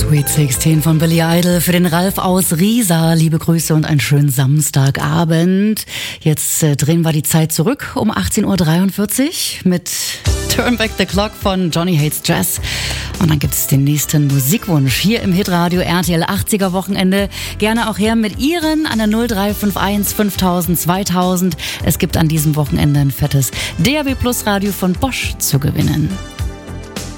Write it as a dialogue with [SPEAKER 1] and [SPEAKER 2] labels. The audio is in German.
[SPEAKER 1] Sweet 16 von Billy Idol für den Ralf aus Riesa. Liebe Grüße und einen schönen Samstagabend. Jetzt drehen wir die Zeit zurück um 18.43 Uhr mit Turn Back the Clock von Johnny Hates Jazz. Und dann gibt es den nächsten Musikwunsch hier im Hitradio RTL 80er Wochenende. Gerne auch her mit Ihren an der 0351 5000 2000. Es gibt an diesem Wochenende ein fettes DAB Plus Radio von Bosch zu gewinnen.